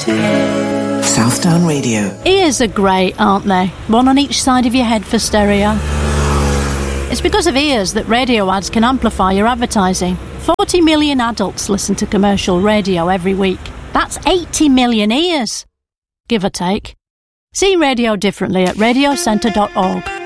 Southdown Radio. Ears are great, aren't they? One on each side of your head for stereo. It's because of ears that radio ads can amplify your advertising. 40 million adults listen to commercial radio every week. That's 80 million ears, give or take. See radio differently at radiocentre.org.